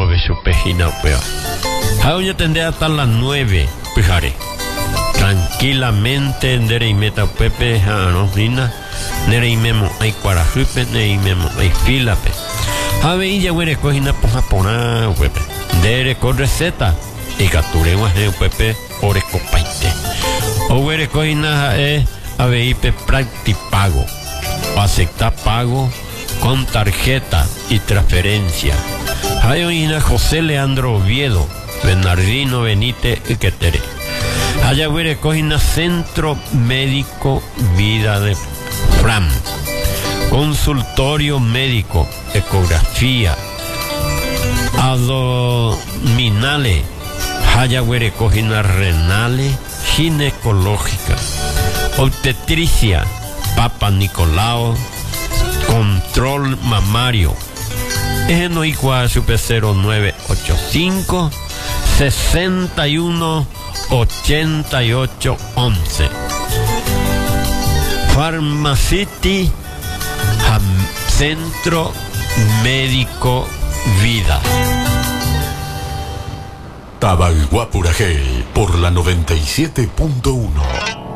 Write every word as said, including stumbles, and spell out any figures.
ve su pejina pea. Aún tendré hasta las nueve, pijare. Tranquilamente, nere y meta pepe, janosina, nere y memo hay cuarajupe, nere y memo hay filape. A ver, ya huele cojina por japoná, pepe. Dere con receta, y capture un ajeo pepe, ore copaite. O huele cojina, eh, a ver, ipe practipago. O aceptar pago con tarjeta y transferencia. Hay una José Leandro Oviedo, Bernardino Benítez y Quetere. Allá huele cojina Centro Médico Vida de Fram. Consultorio médico, ecografía, abdominales, allá huele cojina renales, ginecológica, obstetricia, Papa Nicolau, control mamario. Es no igual super cero nueve ocho cinco sesenta y uno ochenta y ocho once. Pharmacity Centro Médico Vida. Tabaiguapurajel por la noventa y siete punto uno.